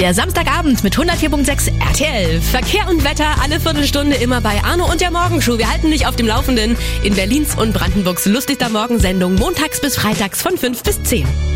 Der Samstagabend mit 104.6 RTL. Verkehr und Wetter alle Viertelstunde immer bei Arno und der Morgenshow. Wir halten dich auf dem Laufenden in Berlins und Brandenburgs lustigster Morgensendung montags bis freitags von 5 bis 10.